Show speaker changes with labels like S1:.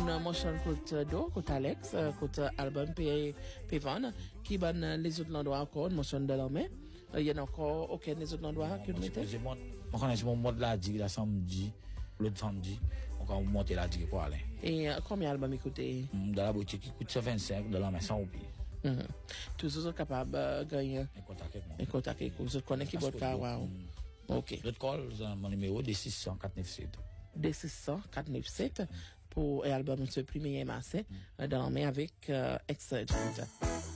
S1: mon chant côte do, côte Alex, côte album P1, qui ban les autres endroits encore, mon chant de la main. Il y a encore aucun des autres endroits que nous mettons.
S2: On connaît mon mode la digue, la samedi, l'autre samedi, on va monter la digue pour aller.
S1: Et combien d'albums écoutez?
S2: Dans la boutique qui coûte 125, dans la main 100 roupies.
S1: Tous sont capables de gagner. Un contact avec moi. Vous connaissez qui votre car? Ok.
S2: L'autre call, mon numéro D600 497.
S1: D600 497 pour l'album Ce premier massé dans la main avec Ex-Agent.